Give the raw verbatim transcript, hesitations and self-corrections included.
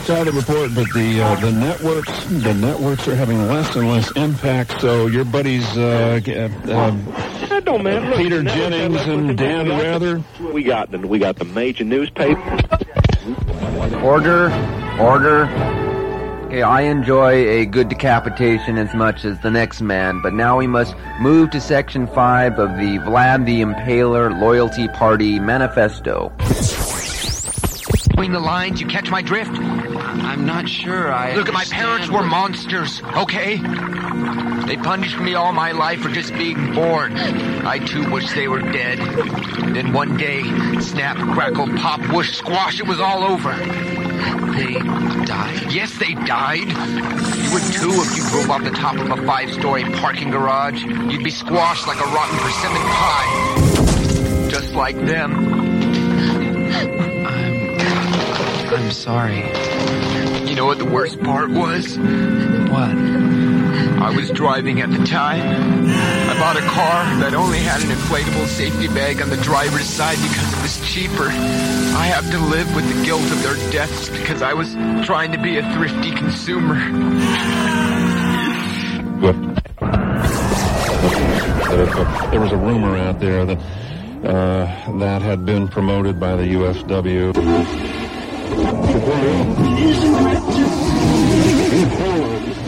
Sorry to report, but the uh, the networks the networks are having less and less impact. So your buddies, uh, uh, that don't matter. Look, Peter Jennings and Dan Rather. We got the we got the major newspapers. Order, order. Okay, I enjoy a good decapitation as much as the next man, but now we must move to Section five of the Vlad the Impaler Loyalty Party Manifesto. Between the lines, you catch my drift? I'm not sure I Look, my parents were monsters, okay? They punished me all my life for just being born. I too wish they were dead. Then one day, snap, crackle, pop, whoosh, squash, it was all over. They died? Yes, they died. You would too if you drove off the top of a five-story parking garage. You'd be squashed like a rotten persimmon pie. Just like them. I'm sorry. You know what the worst part was? What? I was driving at the time. I bought a car that only had an inflatable safety bag on the driver's side because it was cheaper. I have to live with the guilt of their deaths because I was trying to be a thrifty consumer. There was a rumor out there that uh, that had been promoted by the U F W. Isn't